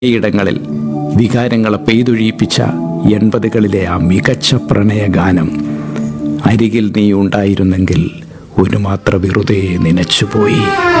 ഇടങ്ങളിൽ വികാരങ്ങളെ പെയ്തൊഴിയിപ്പിച്ച 80കളിലെ ആ മികച്ച പ്രണയഗാനം അരികിൽ നീ ഉണ്ടായിരുന്നെങ്കിൽ ഒരു മാത്ര വെറുതെ നനച്ചുപോയി.